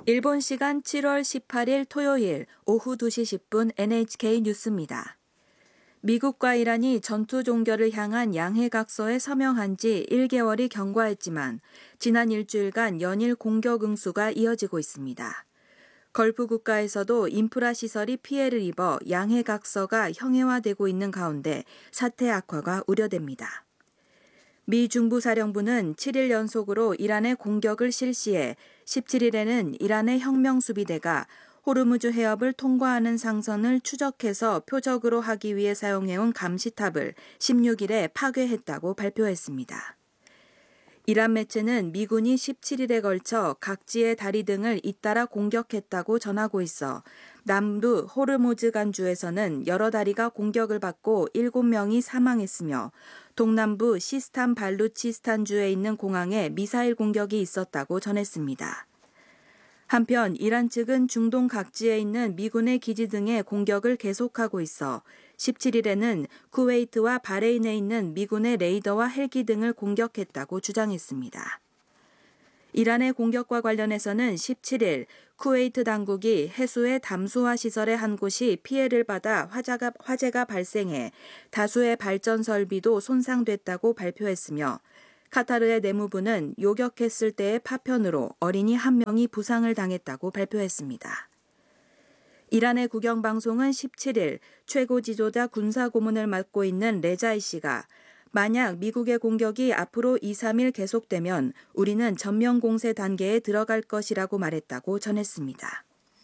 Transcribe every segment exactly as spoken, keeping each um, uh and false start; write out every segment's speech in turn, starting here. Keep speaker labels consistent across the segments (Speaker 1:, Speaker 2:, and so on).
Speaker 1: 일본 시간 칠월 십팔일 토요일 오후 두 시 십 분 엔에이치케이 뉴스입니다. 미국과 이란이 전투 종결을 향한 양해각서에 서명한 지 일 개월이 경과했지만 지난 일주일간 연일 공격 응수가 이어지고 있습니다. 걸프 국가에서도 인프라 시설이 피해를 입어 양해각서가 형해화되고 있는 가운데 사태 악화가 우려됩니다. 미 중부사령부는 칠 일 연속으로 이란에 공격을 실시해 십칠일에는 이란의 혁명수비대가 호르무즈 해협을 통과하는 상선을 추적해서 표적으로 하기 위해 사용해온 감시탑을 십육일에 파괴했다고 발표했습니다. 이란 매체는 미군이 십칠일에 걸쳐 각지의 다리 등을 잇따라 공격했다고 전하고 있어 남부 호르무즈 간주에서는 여러 다리가 공격을 받고 일곱 명이 사망했으며 동남부 시스탄 발루치스탄주에 있는 공항에 미사일 공격이 있었다고 전했습니다. 한편 이란 측은 중동 각지에 있는 미군의 기지 등의 공격을 계속하고 있어 십칠일에는 쿠웨이트와 바레인에 있는 미군의 레이더와 헬기 등을 공격했다고 주장했습니다. 이란의 공격과 관련해서는 십칠일 쿠웨이트 당국이 해수의 담수화 시설의 한 곳이 피해를 받아 화재가, 화재가 발생해 다수의 발전 설비도 손상됐다고 발표했으며 카타르의 내무부는 요격했을 때의 파편으로 어린이 한 명이 부상을 당했다고 발표했습니다. 이란의 국영방송은 십칠일 최고 지도자 군사고문을 맡고 있는 레자이 씨가 만약 미국의 공격이 앞으로 이, 삼일 계속되면 우리는 전면 공세 단계에 들어갈 것이라고 말했다고 전했습니다.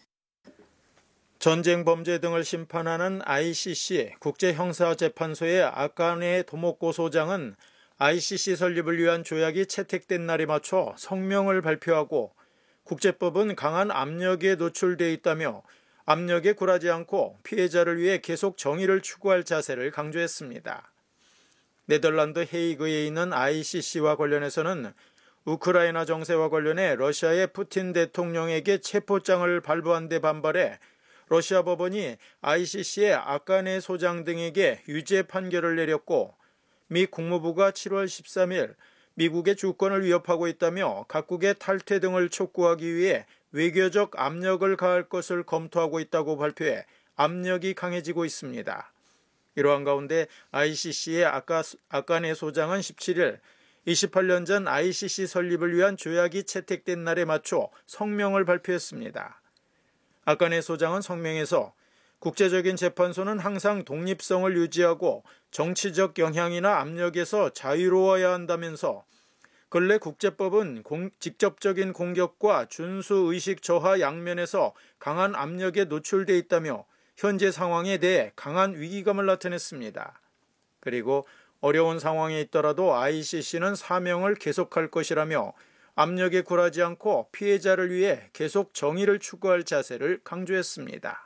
Speaker 2: 전쟁 범죄 등을 심판하는 아이씨씨 국제형사재판소의 아카네 토모코 소장은 아이씨씨 설립을 위한 조약이 채택된 날에 맞춰 성명을 발표하고 국제법은 강한 압력에 노출돼 있다며 압력에 굴하지 않고 피해자를 위해 계속 정의를 추구할 자세를 강조했습니다. 네덜란드 헤이그에 있는 아이씨씨와 관련해서는 우크라이나 정세와 관련해 러시아의 푸틴 대통령에게 체포장을 발부한 데 반발해 러시아 법원이 아이씨씨의 아카네 소장 등에게 유죄 판결을 내렸고 미 국무부가 칠월 십삼일 미국의 주권을 위협하고 있다며 각국의 탈퇴 등을 촉구하기 위해 외교적 압력을 가할 것을 검토하고 있다고 발표해 압력이 강해지고 있습니다. 이러한 가운데 아이씨씨의 아까, 아카네 소장은 십칠일 이십팔 년 전 아이씨씨 설립을 위한 조약이 채택된 날에 맞춰 성명을 발표했습니다. 아카네 소장은 성명에서 국제적인 재판소는 항상 독립성을 유지하고 정치적 영향이나 압력에서 자유로워야 한다면서 근래 국제법은 공, 직접적인 공격과 준수의식 저하 양면에서 강한 압력에 노출돼 있다며 현재 상황에 대해 강한 위기감을 나타냈습니다. 그리고 어려운 상황에 있더라도 아이씨씨는 사명을 계속할 것이라며 압력에 굴하지 않고 피해자를 위해 계속 정의를 추구할 자세를 강조했습니다.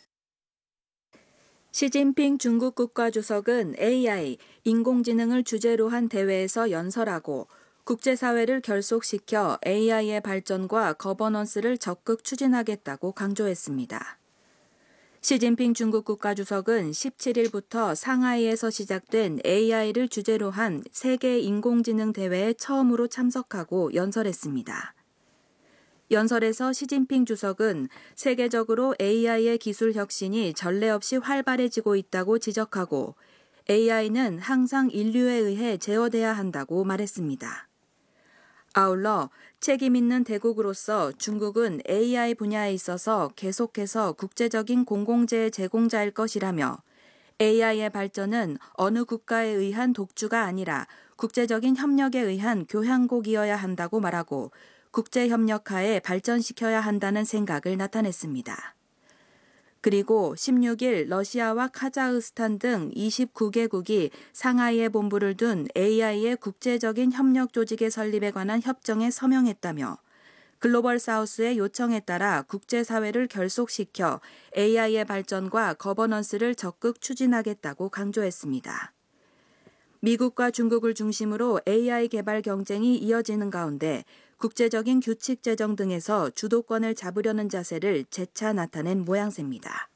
Speaker 1: 시진핑 중국 국가주석은 에이아이, 인공지능을 주제로 한 대회에서 연설하고 국제사회를 결속시켜 에이아이의 발전과 거버넌스를 적극 추진하겠다고 강조했습니다. 시진핑 중국 국가주석은 십칠일부터 상하이에서 시작된 에이아이를 주제로 한 세계 인공지능 대회에 처음으로 참석하고 연설했습니다. 연설에서 시진핑 주석은 세계적으로 에이아이의 기술 혁신이 전례 없이 활발해지고 있다고 지적하고 에이아이는 항상 인류에 의해 제어돼야 한다고 말했습니다. 아울러 책임 있는 대국으로서 중국은 에이아이 분야에 있어서 계속해서 국제적인 공공재의 제공자일 것이라며 에이아이의 발전은 어느 국가에 의한 독주가 아니라 국제적인 협력에 의한 교향곡이어야 한다고 말하고 국제협력하에 발전시켜야 한다는 생각을 나타냈습니다. 그리고 십육일 러시아와 카자흐스탄 등 이십구 개국이 상하이에 본부를 둔 에이아이의 국제적인 협력 조직의 설립에 관한 협정에 서명했다며 글로벌 사우스의 요청에 따라 국제사회를 결속시켜 에이아이의 발전과 거버넌스를 적극 추진하겠다고 강조했습니다. 미국과 중국을 중심으로 에이아이 개발 경쟁이 이어지는 가운데 국제적인 규칙 제정 등에서 주도권을 잡으려는 자세를 재차 나타낸 모양새입니다.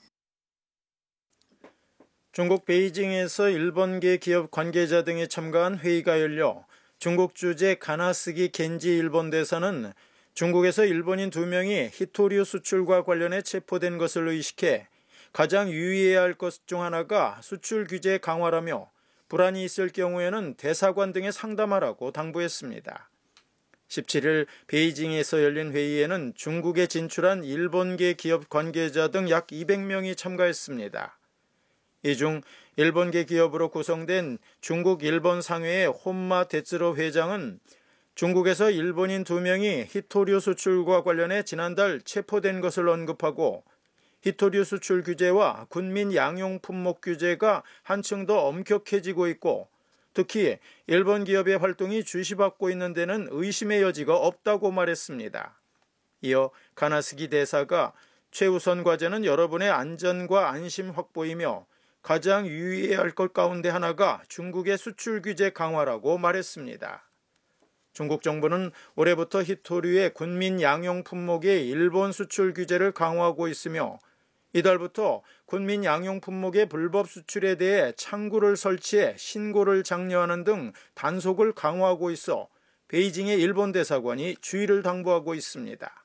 Speaker 2: 중국 베이징에서 일본계 기업 관계자 등이 참가한 회의가 열려 중국 주재 가나스기 겐지 일본 대사는 중국에서 일본인 두 명이 히토류 수출과 관련해 체포된 것을 의식해 가장 유의해야 할 것 중 하나가 수출 규제 강화라며 불안이 있을 경우에는 대사관 등에 상담하라고 당부했습니다. 십칠 일 베이징에서 열린 회의에는 중국에 진출한 일본계 기업 관계자 등 약 이백 명이 참가했습니다. 이 중 일본계 기업으로 구성된 중국-일본 상회의 혼마 데츠로 회장은 중국에서 일본인 두 명이 히토류 수출과 관련해 지난달 체포된 것을 언급하고 히토류 수출 규제와 군민 양용 품목 규제가 한층 더 엄격해지고 있고 특히 일본 기업의 활동이 주시받고 있는 데는 의심의 여지가 없다고 말했습니다. 이어 가나스기 대사가 최우선 과제는 여러분의 안전과 안심 확보이며 가장 유의해야 할 것 가운데 하나가 중국의 수출 규제 강화라고 말했습니다. 중국 정부는 올해부터 히토류의 군민 양용 품목의 일본 수출 규제를 강화하고 있으며 이달부터 군민 양용 품목의 불법 수출에 대해 창구를 설치해 신고를 장려하는 등 단속을 강화하고 있어 베이징의 일본 대사관이 주의를 당부하고 있습니다.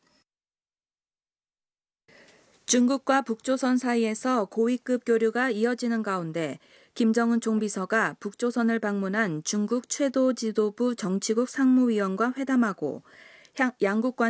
Speaker 1: 중국과 북조선 사이에서 고위급 교류가 이어지는 가운데 김정은 총비서가 북조선을 방문한 중국 최도 지도부 정치국 상무위원과 회담하고 양국 관